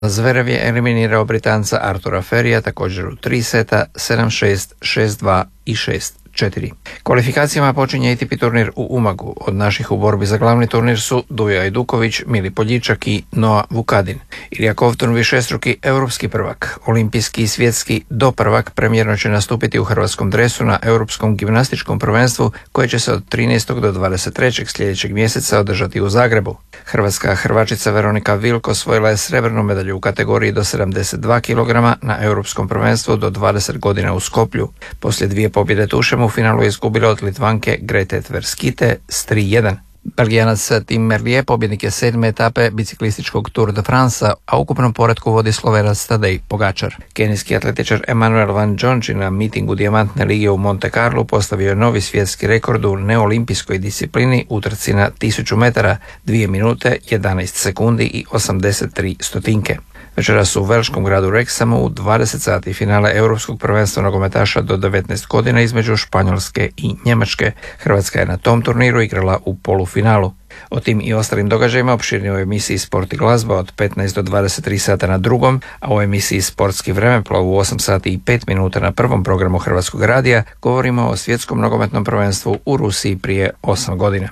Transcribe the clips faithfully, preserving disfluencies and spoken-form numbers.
Zverev je eliminirao Britanca Artura Ferija također u tri seta, sedam šest, šest dva i šest četiri. Kvalifikacijama počinje A T P turnir u Umagu. Od naših u borbi za glavni turnir su Dujo Ajduković, Mili Poljičak i Noa Vukadin. Ilija Kovtun, višestruki europski prvak, olimpijski i svjetski doprvak, premijerno će nastupiti u hrvatskom dresu na Europskom gimnastičkom prvenstvu koje će se od trinaestog do dvadeset trećeg sljedećeg mjeseca održati u Zagrebu. Hrvatska hrvačica Veronika Vilko osvojila je srebrnu medalju u kategoriji do sedamdeset dva kilograma na Europskom prvenstvu do dvadeset godina u Skoplju. Poslije dvije pobjede tušem u finalu je izgubila od Litvanke Grete Tverskite s tri jedan. Belgijanac Tim Merlier pobjednik je sedme etape biciklističkog Tour de France, a u ukupnom poretku vodi Slovenac Tadej Pogačar. Kenijski atletičar Emanuel Van Džonči na mitingu Dijamantne lige u Monte Carlo postavio je novi svjetski rekord u neolimpijskoj disciplini u trci na tisuću metara, dvije minute, jedanaest sekundi i osamdeset tri stotinke. Večeras u velškom gradu Wrexhamu u dvadeset sati finale Europskog prvenstva nogometaša do devetnaest godina između Španjolske i Njemačke. Hrvatska je na tom turniru igrala u polufinalu. O tim i ostalim događajima opširnije u emisiji Sport i glazba od petnaest do dvadeset tri sata na drugom, a u emisiji Sportski vremeplov u osam sati i pet minuta na prvom programu Hrvatskog radija govorimo o svjetskom nogometnom prvenstvu u Rusiji prije osam godina.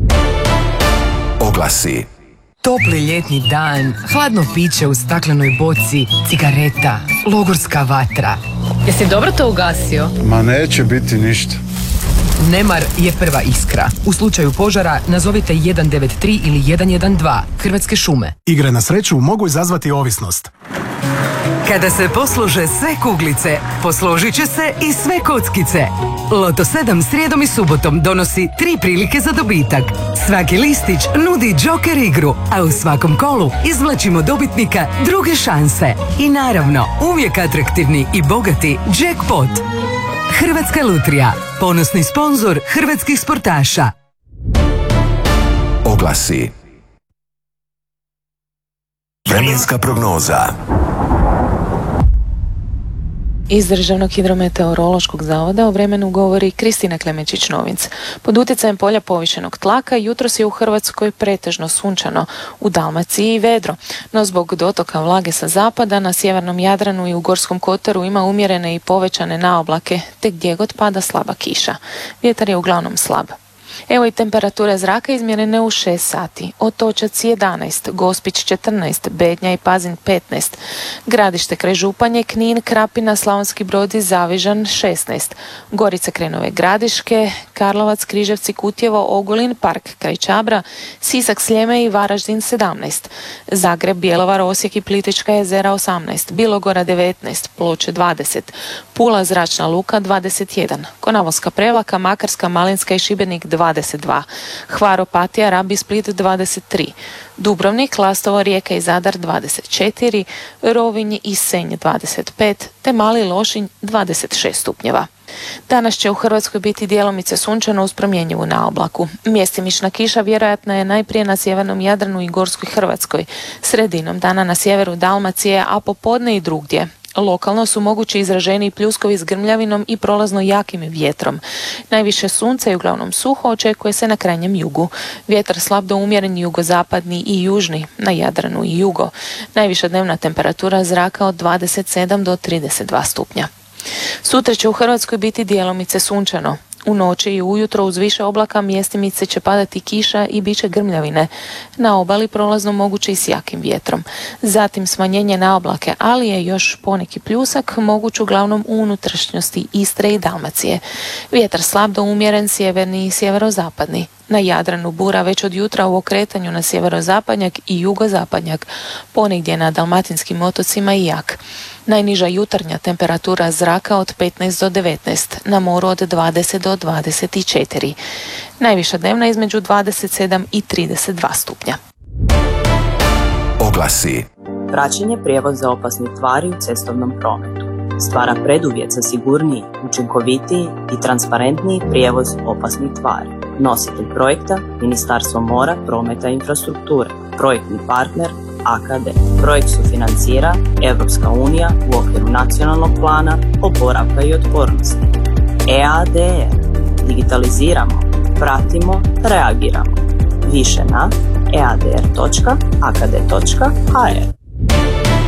Oglasi. Topli ljetni dan, hladno piće u staklenoj boci, cigareta, logorska vatra. Jesi dobro to ugasio? Ma neće biti ništa. Nemar je prva iskra. U slučaju požara nazovite jedan devet tri ili jedan jedan dva. Hrvatske šume. Igre na sreću mogu izazvati ovisnost. Kada se poslože sve kuglice, posložit će se i sve kockice. Loto sedam srijedom i subotom donosi tri prilike za dobitak. Svaki listić nudi džoker igru, a u svakom kolu izvlačimo dobitnika druge šanse. I naravno, uvijek atraktivni i bogati jackpot. Hrvatska lutrija, ponosni sponzor hrvatskih sportaša. Oglasi. Vremenska prognoza. Iz Državnog hidrometeorološkog zavoda o vremenu govori Kristina Klemenčić-Novinc. Pod utjecajem polja povišenog tlaka jutros je u Hrvatskoj pretežno sunčano, u Dalmaciji vedro, no zbog dotoka vlage sa zapada na sjevernom Jadranu i u Gorskom kotaru ima umjerene i povećane naoblake, te gdje god pada slaba kiša. Vjetar je uglavnom slab. Evo i temperature zraka izmjerene u šest sati. Otočac jedanaest, Gospić četrnaest, Bednja i Pazin petnaest, Gradište kraj Županje, Knin, Krapina, Slavonski Brod i Zavižan šesnaest, Gorice kraj Nove Gradiške, Karlovac, Križevci, Kutjevo, Ogulin, Park kraj Čabra, Sisak, Sljeme i Varaždin sedamnaest, Zagreb, Bjelovar, Osijek i Plitvička jezera osamnaest, Bilogora devetnaest, Ploče dvadeset, Pula, Zračna luka dvadeset jedan, Konavoska, Prevlaka, Makarska, Malinska i Šibenik dvadeset dva, Hvar, Opatija, Rab i Split dvadeset tri, Dubrovnik, Lastovo, Rijeka i Zadar dvadeset četiri, Rovinj i Senj dvadeset pet, te Mali Lošinj dvadeset šest stupnjeva. Danas će u Hrvatskoj biti djelomice sunčano uz promjenjivu naoblaku. Mjestimična kiša vjerojatna je najprije na sjevernom Jadranu i Gorskoj Hrvatskoj, sredinom dana na sjeveru Dalmacije, a popodne i drugdje. Lokalno su mogući izraženiji pljuskovi s grmljavinom i prolazno jakim vjetrom. Najviše sunca i uglavnom suho očekuje se na krajnjem jugu. Vjetar slab do umjeren jugozapadni i južni, na Jadranu i jugo. Najviša dnevna temperatura zraka od dvadeset sedam do trideset dva stupnja. Sutra će u Hrvatskoj biti djelomice sunčano. U noći i ujutro uz više oblaka mjestimice će padati kiša i bit će grmljavine. Na obali prolazno moguće i s jakim vjetrom. Zatim smanjenje na oblake, ali je još poneki pljusak moguć uglavnom u unutrašnjosti Istre i Dalmacije. Vjetar slab do umjeren sjeverni i sjeverozapadni. Na Jadranu bura već od jutra u okretanju na sjeverozapadnjak i jugozapadnjak, ponegdje na dalmatinskim otocima i jak. Najniža jutarnja temperatura zraka od petnaest do devetnaest, na moru od dvadeset do dvadeset četiri. Najviša dnevna između dvadeset sedam i trideset dva stupnja. Oglasi. Praćenje prijevoza opasnih tvari u cestovnom prometu stvara preduvjet za sigurniji, učinkovitiji i transparentniji prijevoz opasnih tvari. Nositelj projekta Ministarstvo mora, prometa i infrastrukture. Projektni partner A K D. Projekt sufinancira Europska unija u okviru nacionalnog plana oporavka i otpornosti. E A D R. Digitaliziramo, pratimo, reagiramo. Više na e a d r točka a k d točka h r.